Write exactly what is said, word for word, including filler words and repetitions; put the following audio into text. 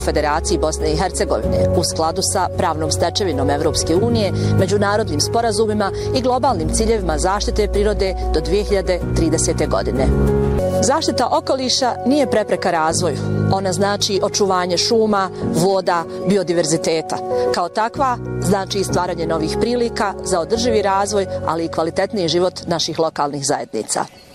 Federaciji Bosne i Hercegovine u skladu sa pravnom stečevinom Evropske unije, međunarodnim sporazumima i globalnim ciljevima zaštite prirode do dvije hiljade tridesete. godine. Zaštita okoliša nije prepreka razvoju. Ona znači očuvanje šuma, voda, biodiverziteta. Kao takva znači i stvaranje novih prilika za održivi razvoj, ali i kvalitetniji život naših lokalnih zajednica.